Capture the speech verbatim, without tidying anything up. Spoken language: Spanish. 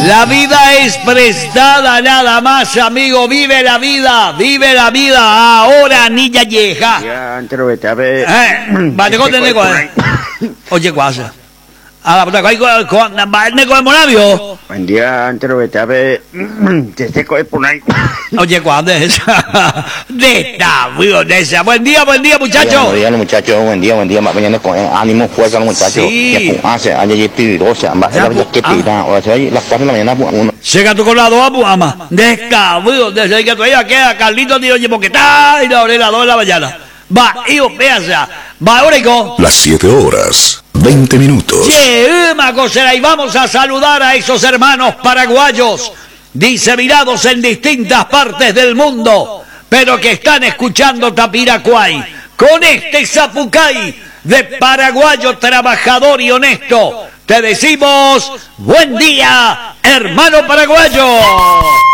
La vida es prestada nada más, amigo. Vive la vida, vive la vida. Ahora, niña vieja. Ya, antes lo vete a ver. Eh, vale, con el nego. Oye, guasa. Ah, puta, con con el nego de Moravio. Buen día, antes lo vete a ver. Te seco de por ahí. Oye, ¿cuándo es esa? De esta, de esa. Buen día, buen día, muchachos. Buen día, muchachos. Buen día, buen día. Mañana con ánimo, fuerza, muchachos. Sí. Hace, ayer peligrosa. Va a ser la que pida. O sea, las cuatro de la mañana, uno. Llega tu colado, abu, ama. Descabrido, desde que todavía queda Carlito, tío, oye, porque está y la hora las dos de la mañana. Va, hijo, péasa. Va, Oreco. Las siete horas, veinte minutos. Che, una cosera, y vamos a saludar a esos hermanos paraguayos, diseminados en distintas partes del mundo, pero que están escuchando Tapiracuay, con este zapucay de paraguayo trabajador y honesto. Te decimos, buen día, hermano paraguayo.